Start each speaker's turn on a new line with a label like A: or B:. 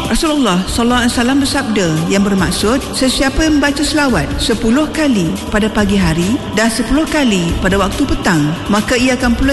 A: Rasulullah SAW bersabda yang bermaksud, sesiapa yang membaca selawat 10 kali pada pagi hari dan 10 kali pada waktu petang, maka ia akan pula